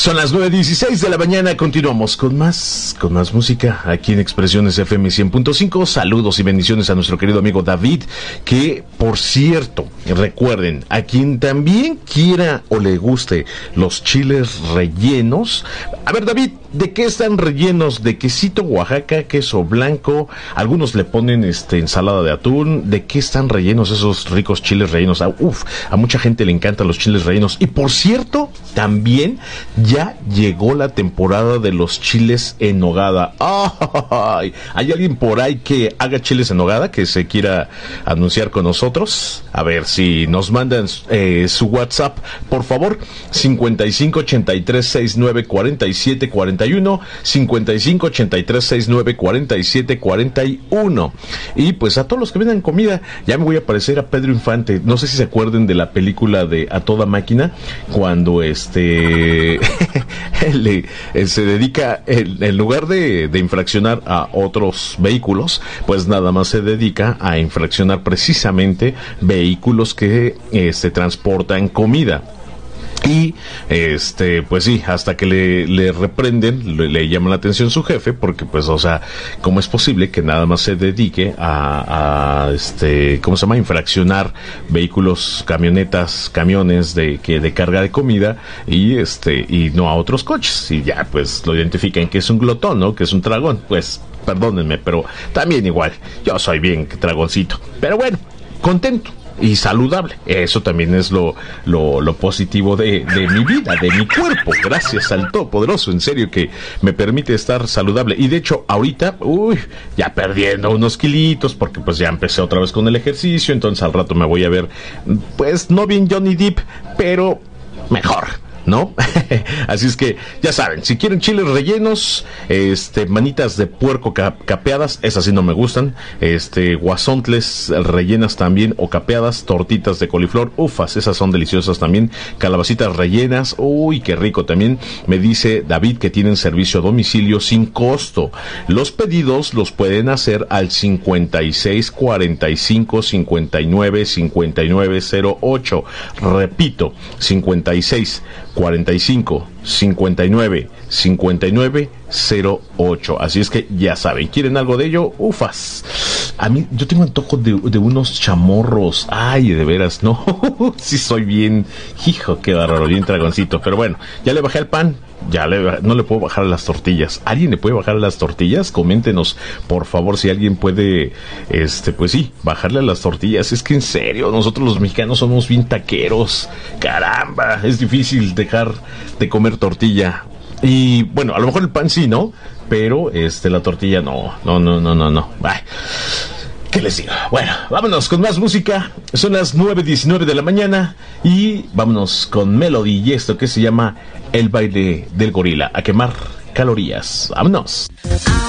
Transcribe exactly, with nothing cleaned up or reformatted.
Son las nueve dieciséis de la mañana, continuamos con más, con más música aquí en Expresiones F M cien punto cinco. Saludos y bendiciones a nuestro querido amigo David, que por cierto, recuerden, a quien también quiera o le guste los chiles rellenos. A ver, David, ¿de qué están rellenos? De quesito Oaxaca, queso blanco, algunos le ponen este ensalada de atún. ¿De qué están rellenos esos ricos chiles rellenos? Ah, uf, a mucha gente le encantan los chiles rellenos. Y por cierto, también ya llegó la temporada de los chiles en nogada. ¡Ay! ¿Hay alguien por ahí que haga chiles en nogada, que se quiera anunciar con nosotros? A ver si nos mandan eh, su WhatsApp, por favor. cincuenta y cinco ochenta y tres sesenta y nueve cuarenta y siete cuarenta y uno, cincuenta y cinco ochenta y tres sesenta y nueve cuarenta y siete cuarenta y uno. Y pues a todos los que vendan comida, ya me voy a parecer a Pedro Infante. No sé si se acuerden de la película de A Toda Máquina, cuando este le, se dedica, en, en lugar de, de infraccionar a otros vehículos, pues nada más se dedica a infraccionar precisamente vehículos que eh, se transportan comida. Y, este, pues sí, hasta que le, le reprenden, le, le llama la atención su jefe, porque pues, o sea, ¿cómo es posible que nada más se dedique a, a este, ¿cómo se llama? Infraccionar vehículos, camionetas, camiones de, que, de carga de comida, y este, y no a otros coches? Y ya, pues, lo identifican que es un glotón, ¿no? Que es un tragón. Pues, perdónenme, pero también igual, yo soy bien tragoncito. Pero bueno, contento y saludable. Eso también es lo, lo, lo positivo de, de mi vida, de mi cuerpo. Gracias al Todopoderoso, en serio, que me permite estar saludable. Y de hecho, ahorita, uy, ya perdiendo unos kilitos, porque pues ya empecé otra vez con el ejercicio. Entonces al rato me voy a ver, pues no bien Johnny Depp, pero mejor, ¿no? Así es que ya saben, si quieren chiles rellenos, este, manitas de puerco cap- capeadas, esas sí no me gustan, este, guasontles rellenas también o capeadas, tortitas de coliflor, ufas, esas son deliciosas también, calabacitas rellenas, uy, qué rico también. Me dice David que tienen servicio a domicilio sin costo. Los pedidos los pueden hacer al cincuenta y seis cuarenta y cinco cincuenta y nueve cincuenta y nueve cero ocho. Repito, cincuenta y seis cuarenta y cinco cincuenta y nueve cincuenta y nueve cero ocho. Así es que ya saben, ¿quieren algo de ello? Ufas. A mí, yo tengo antojo de, de unos chamorros. Ay, de veras, no. Sí soy bien, hijo, qué bárbaro, bien dragoncito. Pero bueno, ya le bajé al pan. Ya le, no le puedo bajar a las tortillas. ¿Alguien le puede bajar a las tortillas? Coméntenos, por favor, si alguien puede, este, pues sí, bajarle a las tortillas. Es que en serio, nosotros los mexicanos somos bien taqueros. Caramba, es difícil dejar de comer tortilla. Y bueno, a lo mejor el pan sí, ¿no? Pero este, la tortilla no, no, no, no, no, no. Ay, ¿qué les digo? Bueno, vámonos con más música. Son las nueve diecinueve de la mañana y vámonos con Melody y esto que se llama El Baile del Gorila. A quemar calorías. Vámonos.